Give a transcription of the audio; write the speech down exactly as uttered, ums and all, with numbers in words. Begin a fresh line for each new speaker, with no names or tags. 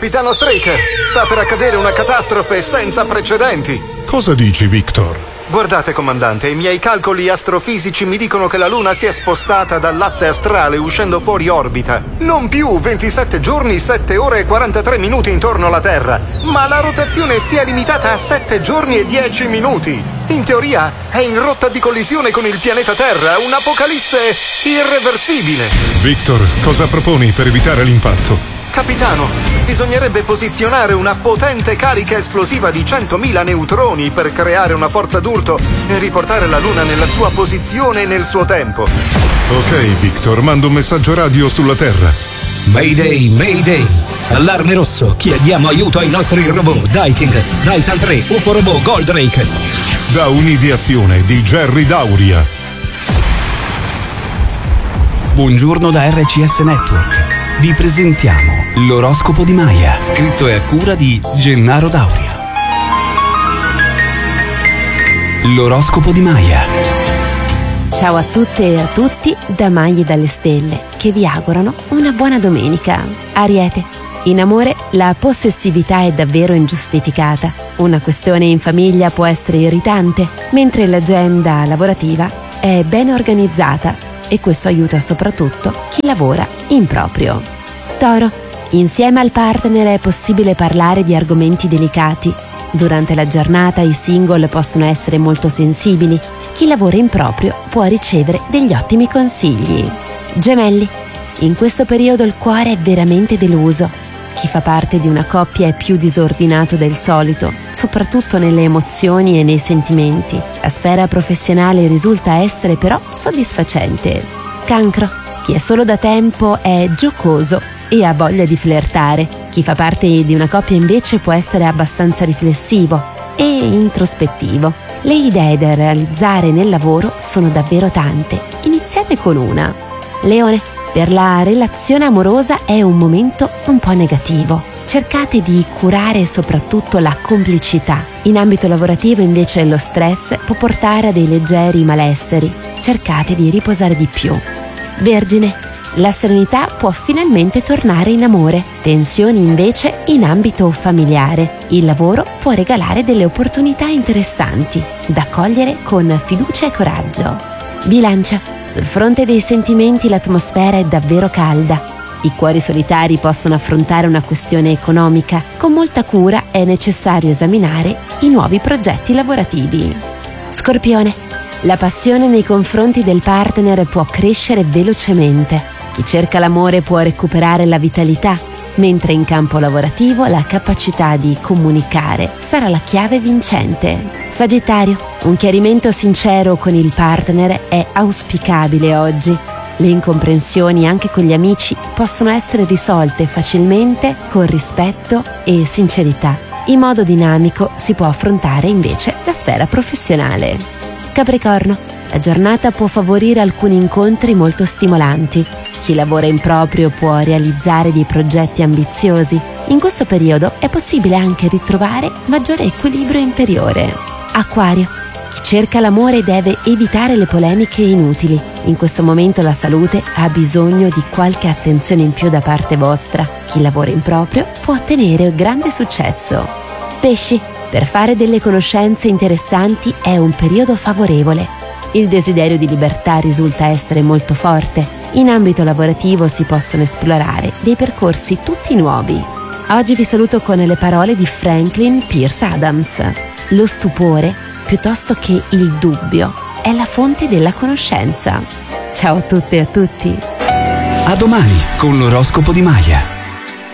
Capitano Straker, sta per accadere una catastrofe senza precedenti.
Cosa dici, Victor?
Guardate, comandante, i miei calcoli astrofisici mi dicono che la Luna si è spostata dall'asse astrale uscendo fuori orbita. Non più ventisette giorni, sette ore e quarantatré minuti intorno alla Terra, ma la rotazione si è limitata a sette giorni e dieci minuti. In teoria è in rotta di collisione con il pianeta Terra, un'apocalisse irreversibile.
Victor, cosa proponi per evitare l'impatto?
Capitano, bisognerebbe posizionare una potente carica esplosiva di centomila neutroni per creare una forza d'urto e riportare la Luna nella sua posizione e nel suo tempo.
Ok, Victor, mando un messaggio radio sulla Terra.
Mayday, Mayday! Allarme rosso, chiediamo aiuto ai nostri robot Daiking, Titan tre, U F O Robot Goldrake.
Da un'ideazione di Jerry Dauria.
Buongiorno da R C S Network. Vi presentiamo l'oroscopo di Maya, scritto e a cura di Gennaro Dauria. L'oroscopo di Maya.
Ciao a tutte e a tutti da Maglie dalle Stelle, che vi augurano una buona domenica. Ariete, in amore la possessività è davvero ingiustificata. Una questione in famiglia può essere irritante, mentre l'agenda lavorativa è ben organizzata e questo aiuta soprattutto chi lavora in proprio. Toro, insieme al partner è possibile parlare di argomenti delicati. Durante la giornata i single possono essere molto sensibili. Chi lavora in proprio può ricevere degli ottimi consigli. Gemelli, in questo periodo il cuore è veramente deluso. Chi fa parte di una coppia è più disordinato del solito, soprattutto nelle emozioni e nei sentimenti. La sfera professionale risulta essere però soddisfacente. Cancro, chi è solo da tempo è giocoso e ha voglia di flirtare. Chi fa parte di una coppia invece può essere abbastanza riflessivo e introspettivo. Le idee da realizzare nel lavoro sono davvero tante. Iniziate con una. Leone, per la relazione amorosa è un momento un po' negativo. Cercate di curare soprattutto la complicità. In ambito lavorativo invece lo stress può portare a dei leggeri malesseri. Cercate di riposare di più. Vergine, la serenità può finalmente tornare in amore. Tensioni invece in ambito familiare. Il lavoro può regalare delle opportunità interessanti da cogliere con fiducia e coraggio. Bilancia, sul fronte dei sentimenti l'atmosfera è davvero calda. I cuori solitari possono affrontare una questione economica. Con molta cura è necessario esaminare i nuovi progetti lavorativi. Scorpione, la passione nei confronti del partner può crescere velocemente. Chi cerca l'amore può recuperare la vitalità, mentre in campo lavorativo la capacità di comunicare sarà la chiave vincente. Sagittario, un chiarimento sincero con il partner è auspicabile oggi. Le incomprensioni anche con gli amici possono essere risolte facilmente con rispetto e sincerità. In modo dinamico si può affrontare invece la sfera professionale. Capricorno, la giornata può favorire alcuni incontri molto stimolanti. Chi lavora in proprio può realizzare dei progetti ambiziosi. In questo periodo è possibile anche ritrovare maggiore equilibrio interiore. Acquario, chi cerca l'amore deve evitare le polemiche inutili. In questo momento la salute ha bisogno di qualche attenzione in più da parte vostra. Chi lavora in proprio può ottenere grande successo. Pesci, per fare delle conoscenze interessanti è un periodo favorevole. Il desiderio di libertà risulta essere molto forte. In ambito lavorativo si possono esplorare dei percorsi tutti nuovi. Oggi vi saluto con le parole di Franklin Pierce Adams. Lo stupore, piuttosto che il dubbio, è la fonte della conoscenza. Ciao a tutte e a tutti.
A domani con l'oroscopo di Maya.